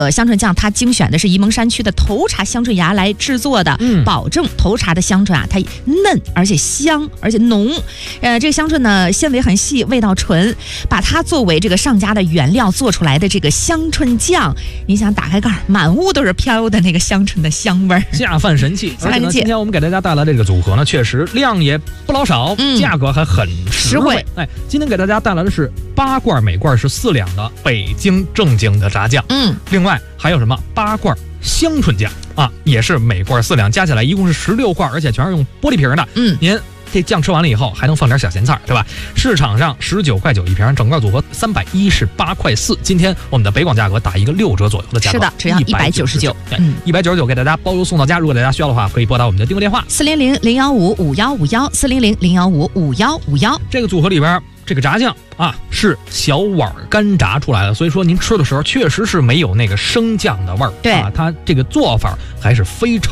香醇酱它精选的是沂蒙山区的头茬香醇芽来制作的，保证头茬的香醇啊，它嫩而且香而且浓。这个香醇呢纤维很细，味道纯，把它作为这个上佳的原料做出来的这个香醇酱，你想打开盖儿，满屋都是飘的那个香醇的香味儿， 下饭神器。而且呢，今天我们给大家带来这个组合呢，确实量也不老少，价格还很实惠。哎，今天给大家带来的是8罐，每罐是4两的北京正经的炸酱。另外还有什么8罐香醇酱啊，也是每罐4两，加起来一共是16罐，而且全是用玻璃瓶的。您这酱吃完了以后还能放点小咸菜，对吧？市场上19.9块一瓶，整个组合318.4块。今天我们的北广价格打一个6折左右的价格， 是的，只要199。 199给大家包邮送到家。如果大家需要的话，可以拨打我们的订购电话400-015-5151，400-015-5151。 这个组合里边，这个炸酱啊是小碗干炸出来的，所以说您吃的时候确实是没有那个生酱的味儿。 对啊，它这个做法还是非常